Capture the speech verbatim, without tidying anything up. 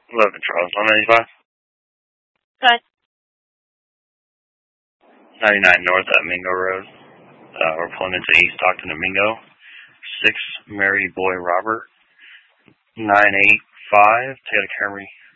eleven Charles, one ninety-five. Good. ninety-nine North at Mingo Road. Uh, we're pulling into East Stockton at Mingo. six Mary Boy Robert. nine eight five Toyota Camry